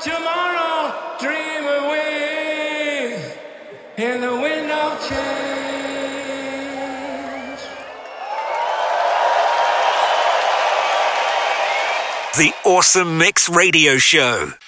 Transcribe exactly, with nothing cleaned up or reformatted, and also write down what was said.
tomorrow, dream away in the wind of change. The Awesome Mix Radio Show.